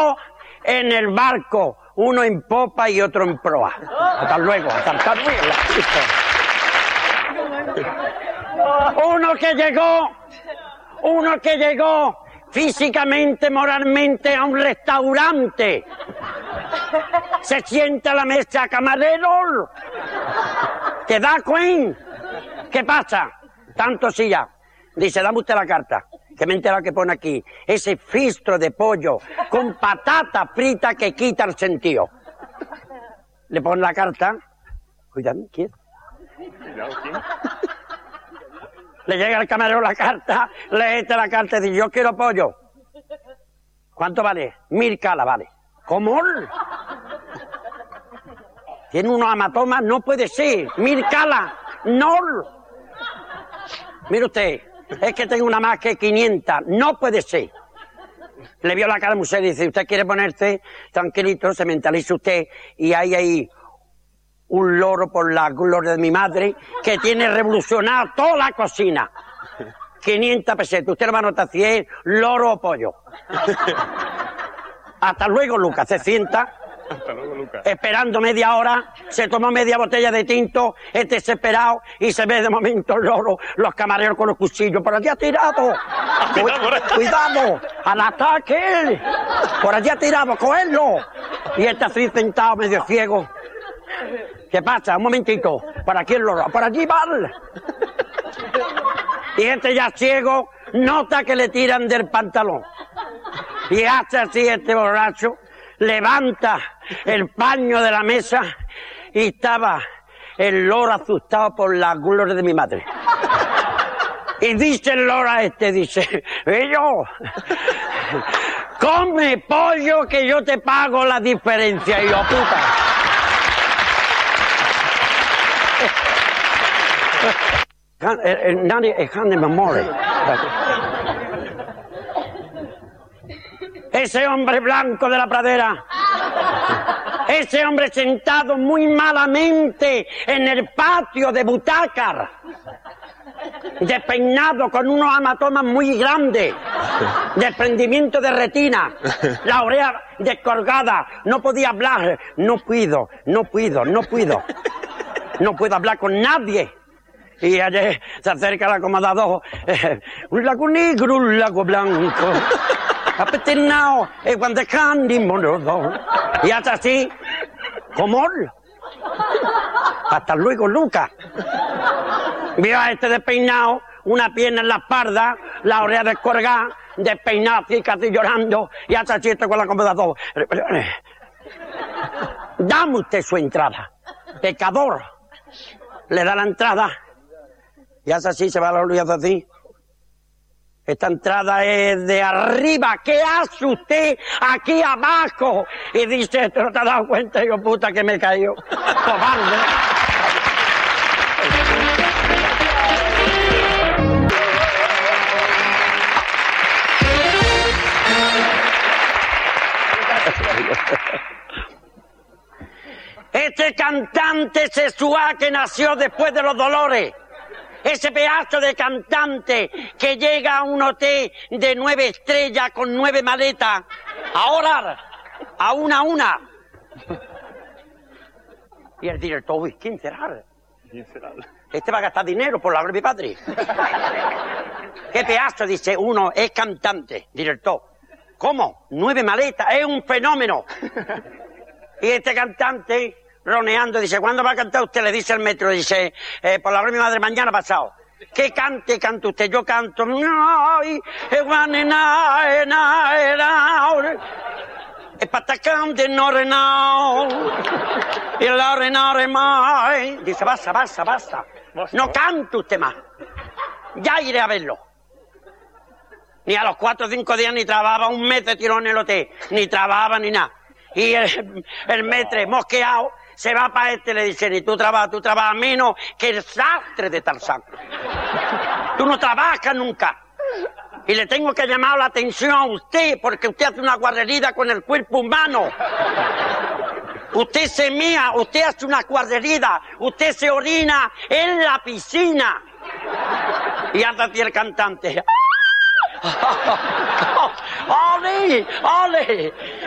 en el barco, uno en popa y otro en proa. Hasta luego, hasta luego. Uno que llegó físicamente, moralmente a un restaurante. Se sienta a la mesa, camarero. ¿Te da cuenta? ¿Qué pasa? Tanto sí ya. Dice, dame usted la carta, que me he enterado que pone aquí. Ese fistro de pollo con patata frita que quita el sentido. Le pone la carta. Cuidado, ¿quién? Le llega al camarero la carta, léete la carta y dice, yo quiero pollo. ¿Cuánto vale? 1000 calas vale. ¿Cómo? Tiene unos hematomas, no puede ser. 1000 calas, no. Mire usted, es que tengo una más que 500, no puede ser. Le vio la cara a la mujer y dice, usted quiere ponerse tranquilito, se mentaliza usted y hay ahí un loro por la gloria de mi madre que tiene revolucionado toda la cocina. 500 pesetas. Usted lo va a notar si es loro o pollo. Hasta luego, Lucas. Se sienta. Hasta luego, Lucas. Esperando media hora, se tomó media botella de tinto, es desesperado y se ve de momento el loro, los camareros con los cuchillos. Por allí ha tirado. Cuidado, al ataque. Por allí ha tirado, cogerlo. Y está así sentado medio ciego. ¿Qué pasa? Un momentito. Por aquí el loro. Por allí va. Y este ya ciego nota que le tiran del pantalón. Y hace así este borracho, levanta el paño de la mesa y estaba el loro asustado por la gloria de mi madre. Y dice el loro a este, dice, yo, come pollo que yo te pago la diferencia, hijo puta. Nadie es de memoria. Ese hombre blanco de la pradera, ese hombre sentado muy malamente en el patio de butacas, despeinado con unos hematomas muy grandes, desprendimiento de retina, la oreja descolgada, no podía hablar, no puedo hablar con nadie. Y ayer se acerca al acomodador, un lago negro, un lago blanco, apetinado, y cuando candy morodo. Y hasta así, como hasta luego, Lucas. Vio a este despeinado, una pierna en la espalda, la oreja descolgada, despeinado, así casi llorando, y hasta así con el acomodador. Dame usted su entrada, pecador. Le da la entrada. Y hace así, se va a la luz y hace así. Esta entrada es de arriba. ¿Qué hace usted aquí abajo? Y dice, ¿tú no te has dado cuenta, hijo puta, que me cayó? Cobarde. Este cantante sexual que nació después de los dolores. Ese pedazo de cantante que llega a un hotel de 9 estrellas con 9 maletas a orar, a una. Y el director, uy, ¿quién será? Este va a gastar dinero por la obra de mi padre. ¿Qué pedazo? Dice uno, es cantante, director. ¿Cómo? 9 maletas, es un fenómeno. Y este cantante, roneando, dice, ¿cuándo va a cantar usted? Le dice el metro, dice, por la obra de mi madre, mañana pasado. ¿Qué cante canta usted? Yo canto. Dice, basta. No cante usted más. Ya iré a verlo. Ni a los 4 o 5 días ni trababa, un mes de tirón en el hotel. Ni trababa ni nada. Y el metre, mosqueado, se va para este y le dice, ni tú trabajas menos que el sastre de Tarzán. Tú no trabajas nunca. Y le tengo que llamar la atención a usted, porque usted hace una guarrería con el cuerpo humano. Usted se mea, usted hace una guarrería, usted se orina en la piscina. Y anda así el cantante. ¡Ole!